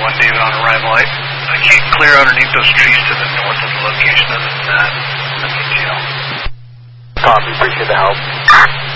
1 David on arrival. I can't clear underneath those trees to the north of the location. Other than that, let me know. Copy. Appreciate the help.